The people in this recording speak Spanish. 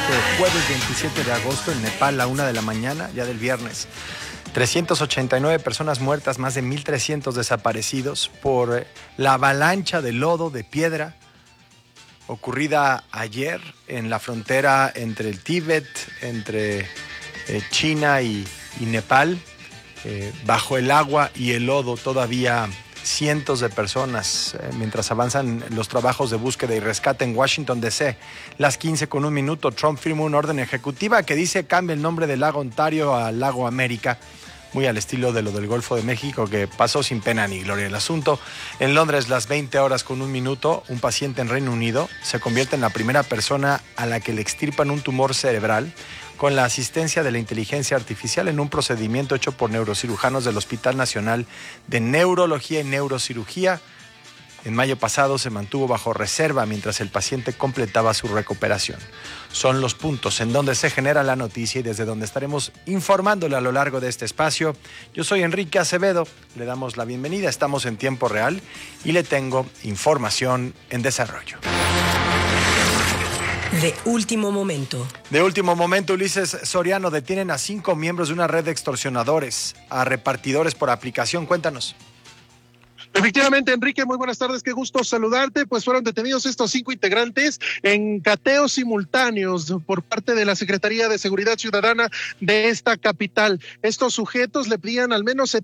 jueves 27 de agosto en Nepal a 1 de la mañana, ya del viernes. 389 personas muertas, más de 1,300 desaparecidos por la avalancha de lodo, de piedra, ocurrida ayer en la frontera entre el Tíbet, entre China y Nepal. Bajo el agua y el lodo todavía cientos de personas, mientras avanzan los trabajos de búsqueda y rescate en Washington, D.C. Las 15:01, Trump firma una orden ejecutiva que dice cambia el nombre del lago Ontario a Lago América, muy al estilo de lo del Golfo de México, que pasó sin pena ni gloria. El asunto: en Londres, las 20:01, un paciente en Reino Unido se convierte en la primera persona a la que le extirpan un tumor cerebral con la asistencia de la inteligencia artificial en un procedimiento hecho por neurocirujanos del Hospital Nacional de Neurología y Neurocirugía. En mayo pasado se mantuvo bajo reserva mientras el paciente completaba su recuperación. Son los puntos en donde se genera la noticia y desde donde estaremos informándole a lo largo de este espacio. Yo soy Enrique Acevedo, le damos la bienvenida, estamos en tiempo real y le tengo información en desarrollo. De último momento. De último momento, Ulises Soriano, detienen a 5 miembros de una red de extorsionadores, a repartidores por aplicación. Cuéntanos. Efectivamente, Enrique, muy buenas tardes, qué gusto saludarte. Pues fueron detenidos estos 5 integrantes en cateos simultáneos por parte de la Secretaría de Seguridad Ciudadana de esta capital. Estos sujetos le pedían al menos